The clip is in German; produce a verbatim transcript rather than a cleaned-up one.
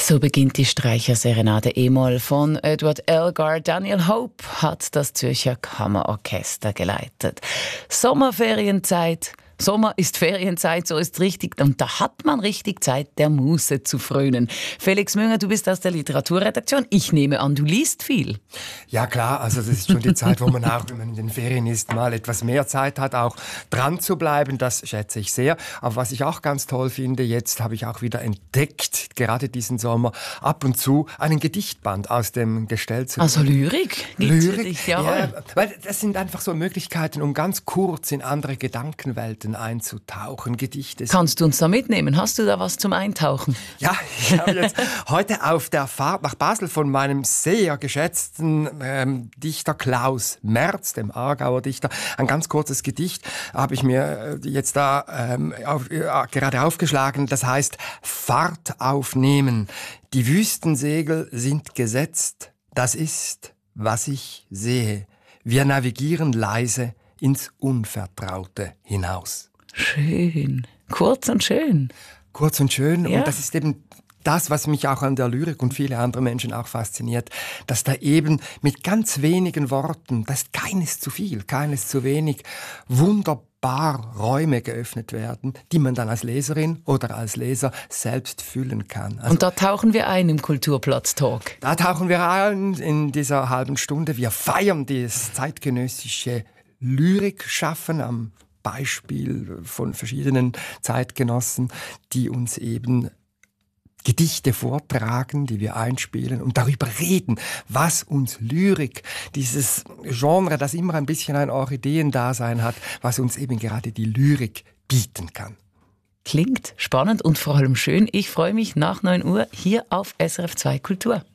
So beginnt die Streicherserenade E-Moll von Edward Elgar. Daniel Hope hat das Zürcher Kammerorchester geleitet. Sommerferienzeit. Sommer ist Ferienzeit, so ist richtig. Und da hat man richtig Zeit, der Muse zu frönen. Felix Münger, du bist aus der Literaturredaktion. Ich nehme an, du liest viel. Ja klar, also das ist schon die Zeit, wo man auch, wenn man in den Ferien ist, mal etwas mehr Zeit hat, auch dran zu bleiben. Das schätze ich sehr. Aber was ich auch ganz toll finde, jetzt habe ich auch wieder entdeckt, gerade diesen Sommer, ab und zu einen Gedichtband aus dem Gestell zu Also Lyrik? Gibt's Lyrik? für dich? Ja. Ja, weil das sind einfach so Möglichkeiten, um ganz kurz in andere Gedankenwelten einzutauchen. Gedichte. Kannst du uns da mitnehmen? Hast du da was zum Eintauchen? Ja, ich habe jetzt heute auf der Fahrt nach Basel von meinem sehr geschätzten ähm, Dichter Klaus Merz, dem Aargauer Dichter, ein ganz kurzes Gedicht habe ich mir äh, jetzt da ähm, auf, äh, gerade aufgeschlagen. Das heißt Fahrt aufnehmen. Die Wüstensegel sind gesetzt. Das ist, was ich sehe. Wir navigieren leise ins Unvertraute hinaus. Schön. Kurz und schön. Kurz und schön. Ja. Und das ist eben das, was mich auch an der Lyrik und viele andere Menschen auch fasziniert, dass da eben mit ganz wenigen Worten, das ist keines zu viel, keines zu wenig, wunderbar Räume geöffnet werden, die man dann als Leserin oder als Leser selbst füllen kann. Also, und da tauchen wir ein im Kulturplatz-Talk. Da tauchen wir ein in dieser halben Stunde. Wir feiern das zeitgenössische Lyrik schaffen am Beispiel von verschiedenen Zeitgenossen, die uns eben Gedichte vortragen, die wir einspielen und darüber reden, was uns Lyrik, dieses Genre, das immer ein bisschen ein Orchideendasein hat, was uns eben gerade die Lyrik bieten kann. Klingt spannend und vor allem schön. Ich freue mich nach neun Uhr hier auf S R F zwei Kultur.